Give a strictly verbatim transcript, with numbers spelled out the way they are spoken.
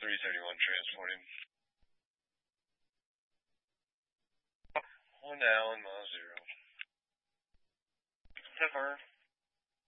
three thirty-one transporting. One Allen, mile zero. Zipper.